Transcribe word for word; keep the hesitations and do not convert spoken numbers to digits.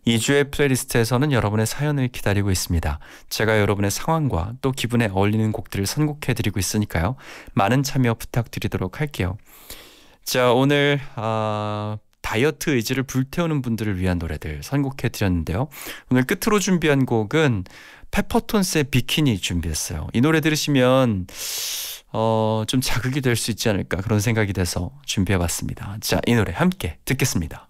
이 주의 플레이리스트에서는 여러분의 사연을 기다리고 있습니다. 제가 여러분의 상황과 또 기분에 어울리는 곡들을 선곡해드리고 있으니까요. 많은 참여 부탁드리도록 할게요. 자, 오늘 어, 다이어트 의지를 불태우는 분들을 위한 노래들 선곡해드렸는데요. 오늘 끝으로 준비한 곡은 페퍼톤스의 비키니 준비했어요. 이 노래 들으시면 어, 좀 자극이 될 수 있지 않을까 그런 생각이 돼서 준비해봤습니다. 자, 이 노래 함께 듣겠습니다.